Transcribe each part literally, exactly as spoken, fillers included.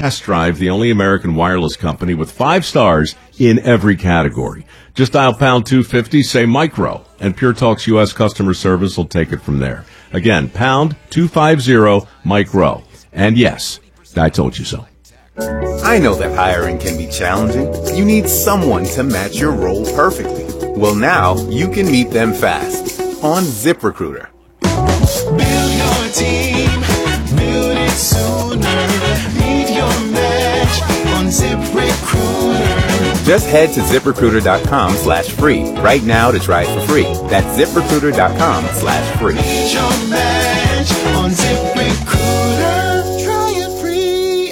test drive the only American wireless company with five stars in every category. Just dial pound two fifty, say micro, and Pure Talk's U S customer service will take it from there. Again, pound two fifty, micro. And yes, I told you so. I know that hiring can be challenging. You need someone to match your role perfectly. Well, now you can meet them fast on ZipRecruiter. Build your team, build it sooner. Meet your match on ZipRecruiter. Just head to ZipRecruiter.com slash free right now to try it for free. That's ZipRecruiter.com slash free. Meet your match on ZipRecruiter. Try it free.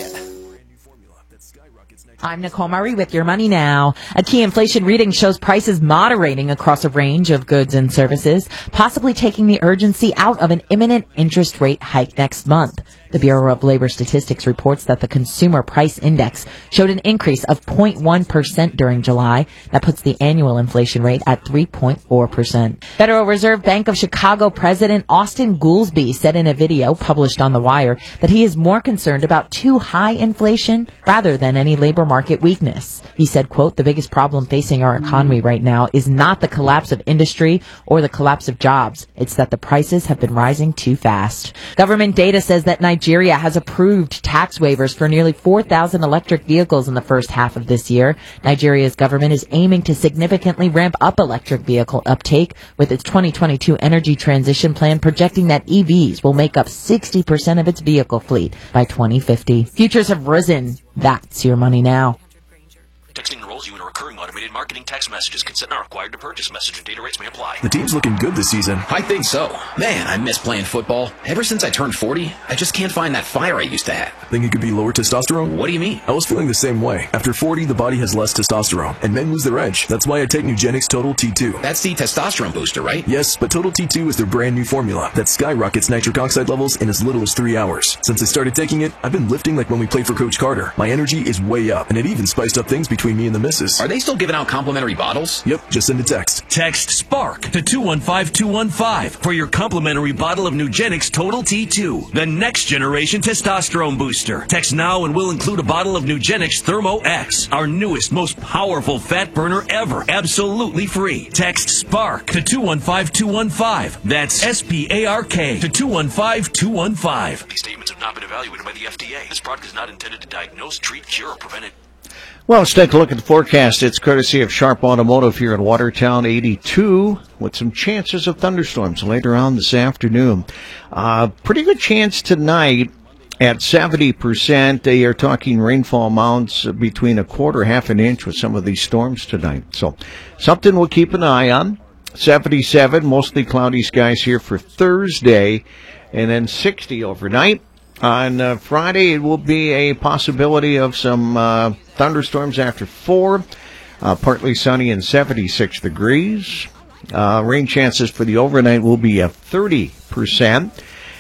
I'm Nicole Murray with Your Money Now. A key inflation reading shows prices moderating across a range of goods and services, possibly taking the urgency out of an imminent interest rate hike next month. The Bureau of Labor Statistics reports that the Consumer Price Index showed an increase of zero point one percent during July. That puts the annual inflation rate at three point four percent. Federal Reserve Bank of Chicago President Austin Goolsbee said in a video published on The Wire that he is more concerned about too high inflation rather than any labor market weakness. He said, quote, "The biggest problem facing our economy right now is not the collapse of industry or the collapse of jobs. It's that the prices have been rising too fast." Government data says that Nigeria has approved tax waivers for nearly four thousand electric vehicles in the first half of this year. Nigeria's government is aiming to significantly ramp up electric vehicle uptake, with its twenty twenty-two energy transition plan projecting that E Vs will make up sixty percent of its vehicle fleet by twenty fifty. Futures have risen. That's Your Money Now. Texting enrolls you in a recurring automated marketing text messages. Consent not required to purchase. Message and data rates may apply. The team's looking good this season. I think so. Man, I miss playing football. Ever since I turned forty, I just can't find that fire I used to have. Think it could be lower testosterone? What do you mean? I was feeling the same way. After forty, the body has less testosterone, and men lose their edge. That's why I take Nugenix Total T two. That's the testosterone booster, right? Yes, but Total T two is their brand new formula that skyrockets nitric oxide levels in as little as three hours. Since I started taking it, I've been lifting like when we played for Coach Carter. My energy is way up, and it even spiced up things between me and the missus. Are they still giving out complimentary bottles? Yep, just send a text. Text SPARK to two one five two one five for your complimentary bottle of Nugenix Total T two, the next generation testosterone booster. Text now and we'll include a bottle of Nugenix Thermo X, our newest, most powerful fat burner ever, absolutely free. Text SPARK to two one five two one five. That's S P A R K to two one five two one five. These statements have not been evaluated by the F D A. This product is not intended to diagnose, treat, cure, or prevent it. Well, let's take a look at the forecast. It's courtesy of Sharp Automotive here in Watertown, eighty-two, with some chances of thunderstorms later on this afternoon. Uh, pretty good chance tonight at seventy percent. They are talking rainfall amounts between a quarter, half an inch with some of these storms tonight. So something we'll keep an eye on. seventy-seven, mostly cloudy skies here for Thursday, and then sixty overnight. On uh, Friday, it will be a possibility of some uh, thunderstorms after four. Uh, partly sunny and seventy-six degrees. Uh, rain chances for the overnight will be at thirty percent.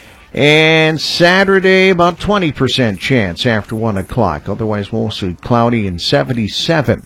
And Saturday, about twenty percent chance after one o'clock. Otherwise, mostly cloudy and seventy-seven.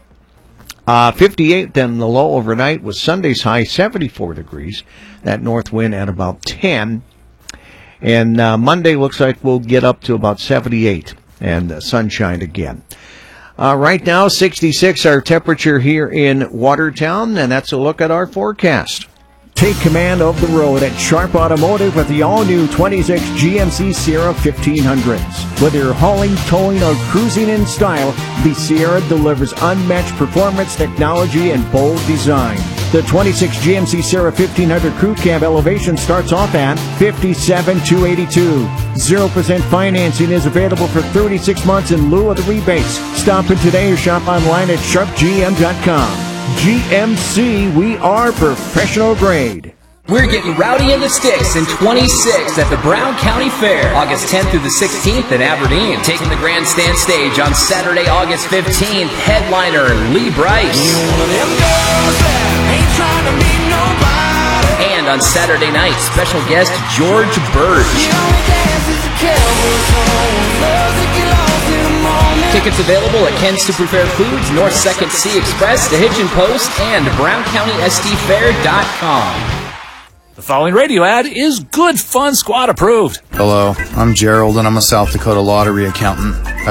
Uh, fifty-eight then the low overnight, with Sunday's high seventy-four degrees. That north wind at about ten. And uh, Monday looks like we'll get up to about seventy-eight and uh, sunshine again. Uh, right now, sixty-six our temperature here in Watertown, and that's a look at our forecast. Take command of the road at Sharp Automotive with the all-new twenty-six G M C Sierra fifteen hundreds. Whether you're hauling, towing, or cruising in style, the Sierra delivers unmatched performance, technology, and bold design. The twenty-six G M C Sierra fifteen hundred Crew Cab elevation starts off at fifty-seven thousand two hundred eighty-two dollars. zero percent financing is available for thirty-six months in lieu of the rebates. Stop in today or shop online at sharp g m dot com. G M C, we are professional grade. We're getting rowdy in the sticks in twenty-six at the Brown County Fair, August tenth through the sixteenth in Aberdeen. Taking the grandstand stage on Saturday, August fifteenth, headliner Lee Brice. And on Saturday night, special guest George Birch. Tickets available at Ken's Superfair Foods, North second C Express, The Hitchin Post, and brown county s d fair dot com. The following radio ad is Good Fun Squad approved. Hello, I'm Gerald, and I'm a South Dakota lottery accountant.